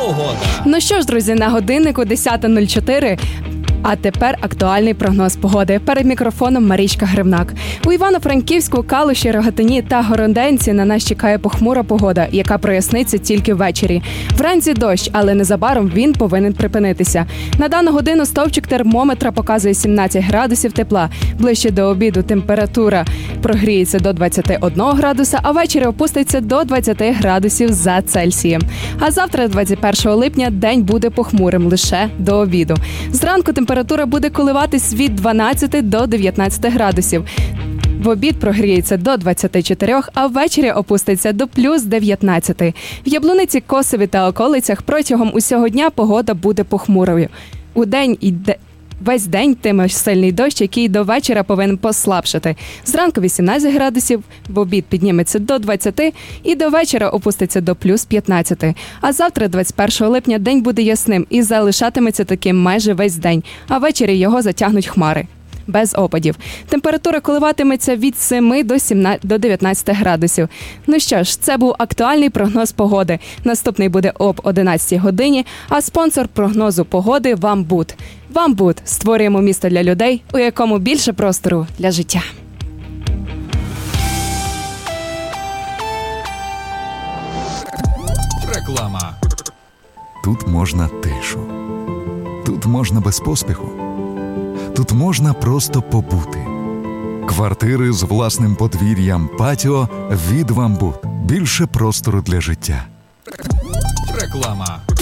Погода. Ну що ж, друзі, на годиннику 10:04. А тепер актуальний прогноз погоди. Перед мікрофоном Марічка Гривнак. У Івано-Франківську, Калуші, Рогатині та Городенці на нас чекає похмура погода, яка проясниться тільки ввечері. Вранці дощ, але незабаром він повинен припинитися. На дану годину стовпчик термометра показує 17 градусів тепла. Ближче до обіду температура прогріється до 21 градуса, а ввечері опуститься до 20 градусів за Цельсієм. А завтра, 21 липня, день буде похмурим лише до обіду. Зранку температура буде коливатись від 12 до 19 градусів. В обід прогріється до 24, а ввечері опуститься до плюс 19. В Яблуниці, Косові та околицях протягом усього дня погода буде похмурою. Удень весь день йтиме сильний дощ, який до вечора повинен послабшати. Зранку 18 градусів, в обід підніметься до 20 і до вечора опуститься до плюс 15. А завтра, 21 липня, день буде ясним і залишатиметься таким майже весь день, а ввечері його затягнуть хмари. Без опадів. Температура коливатиметься від 7 до 19 градусів. Ну що ж, це був актуальний прогноз погоди. Наступний буде об 11 годині, а спонсор прогнозу погоди – Вамбуд. Вамбуд. Створюємо місто для людей, у якому більше простору для життя. Реклама. Тут можна тишу. Тут можна без поспіху. Тут можна просто побути. Квартири з власним подвір'ям, патіо від Вамбуд. Більше простору для життя. Реклама.